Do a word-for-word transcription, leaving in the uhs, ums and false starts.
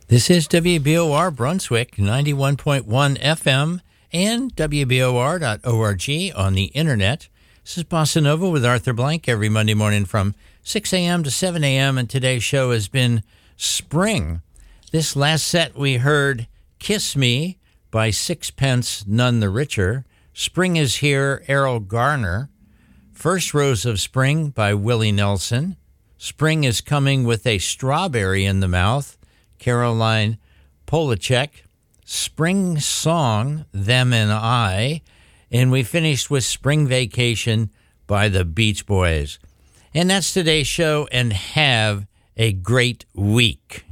This is W B O R Brunswick, ninety-one point one F M, and W B O R dot org on the internet. This is Bossa Nova with Arthur Blank every Monday morning from six a.m. to seven a.m., and today's show has been Spring. This last set we heard Kiss Me by Sixpence None the Richer. Spring is Here, Errol Garner. First Rose of Spring by Willie Nelson. Spring is Coming with a Strawberry in the Mouth, Caroline Polachek. Spring Song, Them and I. And we finished with Spring Vacation by the Beach Boys. And that's today's show, and have a great week.